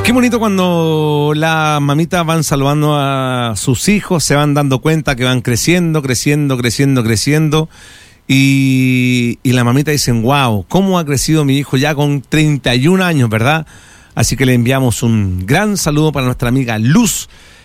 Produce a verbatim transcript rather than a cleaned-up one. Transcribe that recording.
Qué bonito cuando las mamitas van saludando a sus hijos, se van dando cuenta que van creciendo, creciendo, creciendo, creciendo. Y, y las mamitas dicen, wow, ¿cómo ha crecido mi hijo ya con treinta y un años, verdad? Así que le enviamos un gran saludo para nuestra amiga Luz,